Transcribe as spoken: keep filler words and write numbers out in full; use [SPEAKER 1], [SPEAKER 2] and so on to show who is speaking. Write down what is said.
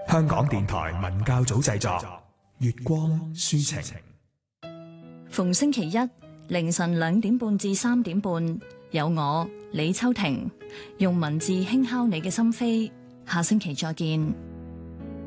[SPEAKER 1] 香港電台文教組製作，月光書情。
[SPEAKER 2] 逢星期一凌晨兩點半至三點半，有我李秋婷用文字輕敲你嘅心扉。下星期再見。